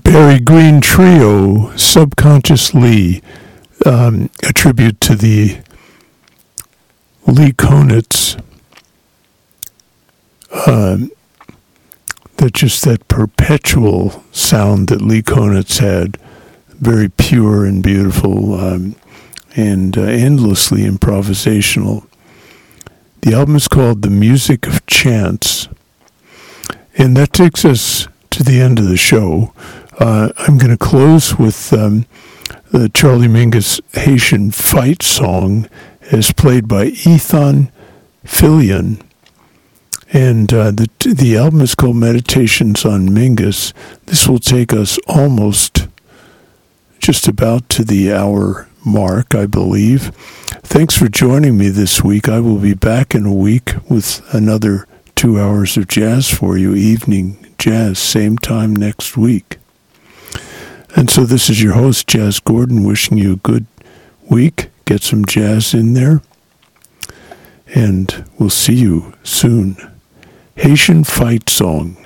Barry Green Trio, Subconsciously, a tribute to the Lee Konitz, that perpetual sound that Lee Konitz had, very pure and beautiful, and endlessly improvisational. The album is called The Music of Chance, and that takes us to the end of the show. I'm going to close with the Charlie Mingus Haitian Fight song as played by Ethan Fillion. And the album is called Meditations on Mingus. This will take us almost just about to the hour mark, I believe. Thanks for joining me this week. I will be back in a week with another 2 hours of jazz for you, evening jazz, same time next week. And so this is your host, Jazz Gordon, wishing you a good week. Get some jazz in there. And we'll see you soon. Haitian Fight Song.